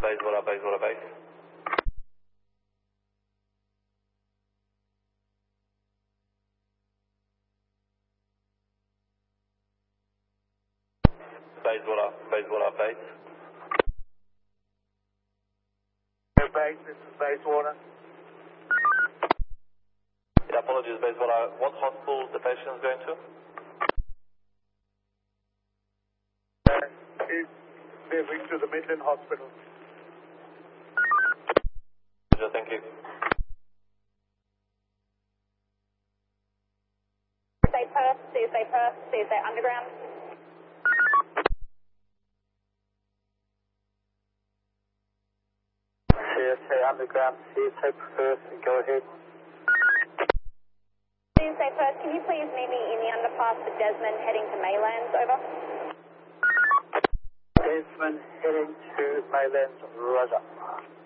base, what up, base, what up, base. Base, what up, base, what up, base. Base, this is Basewater. Yeah, apologies, base, what hospital is the patient going to? He's moving to the Midland Hospital. Thank you. CSA Perth, CSA Perth, CSA Underground. CSA Underground, CSA Perth, go ahead. CSA Perth, can you please meet me in the underpass for Desmond heading to Maylands, over? Desmond heading to Maylands, roger.